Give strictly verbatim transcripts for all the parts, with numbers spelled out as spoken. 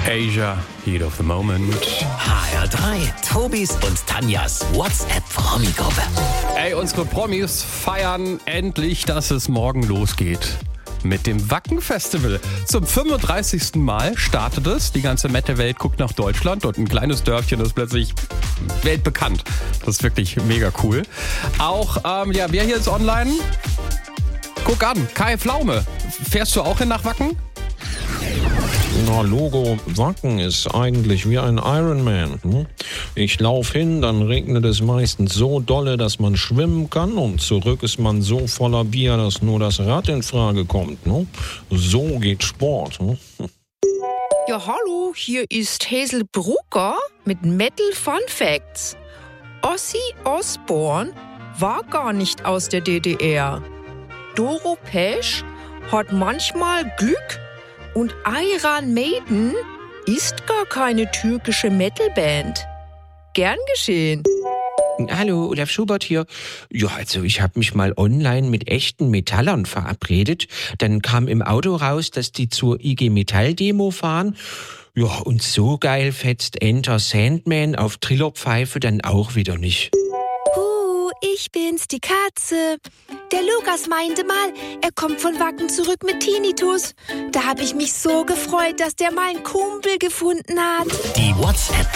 Asia, Heat of the Moment. H R drei, Tobis und Tanjas WhatsApp-Promi-Gruppe. Ey, unsere Promis feiern endlich, dass es morgen losgeht. Mit dem Wacken-Festival. Zum fünfunddreißigsten Mal startet es. Die ganze Metal-Welt guckt nach Deutschland und ein kleines Dörfchen ist plötzlich weltbekannt. Das ist wirklich mega cool. Auch, ähm, ja, wer hier ist online? Guck an, Kai Pflaume. Fährst du auch hin nach Wacken? Na, Logo, Wacken ist eigentlich wie ein Ironman. Hm? Ich laufe hin, dann regnet es meistens so dolle, dass man schwimmen kann und zurück ist man so voller Bier, dass nur das Rad in Frage kommt. Ne? So geht Sport. Hm? Ja, hallo, hier ist Hazel Brugger mit Metal Fun Facts. Ozzy Osbourne war gar nicht aus der D D R. Doro Pesch hat manchmal Glück und Iron Maiden ist gar keine türkische Metalband. Gern geschehen. Hallo, Olaf Schubert hier. Ja, also ich habe mich mal online mit echten Metallern verabredet. Dann kam im Auto raus, dass die zur I G Metall-Demo fahren. Ja, und so geil fetzt Enter Sandman auf Trillerpfeife dann auch wieder nicht. Huh, ich bin's, die Katze. Der Lukas meinte mal, er kommt von Wacken zurück mit Tinnitus. Da habe ich mich so gefreut, dass der mal einen Kumpel gefunden hat. Die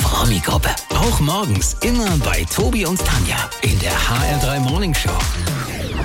WhatsApp-Promi-Gruppe. Auch morgens immer bei Tobi und Tanja in der H R drei Morning Show.